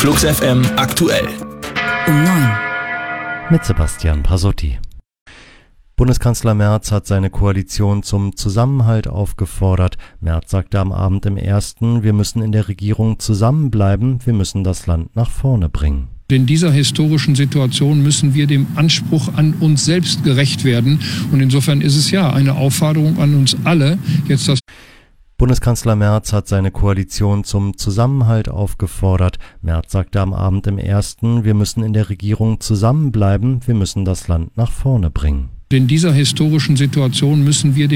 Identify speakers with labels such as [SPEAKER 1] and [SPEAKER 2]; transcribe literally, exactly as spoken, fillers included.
[SPEAKER 1] Flux F M aktuell.
[SPEAKER 2] Um neun.
[SPEAKER 3] Mit Sebastian Pasotti. Bundeskanzler Merz hat seine Koalition zum Zusammenhalt aufgefordert. Merz sagte am Abend im Ersten, wir müssen in der Regierung zusammenbleiben, wir müssen das Land nach vorne bringen.
[SPEAKER 4] In dieser historischen Situation müssen wir dem Anspruch an uns selbst gerecht werden. Und insofern ist es ja eine Aufforderung an uns alle, jetzt das
[SPEAKER 3] Bundeskanzler Merz hat seine Koalition zum Zusammenhalt aufgefordert. Merz sagte am Abend im Ersten, wir müssen in der Regierung zusammenbleiben, wir müssen das Land nach vorne bringen.
[SPEAKER 4] In dieser historischen Situation müssen wir dem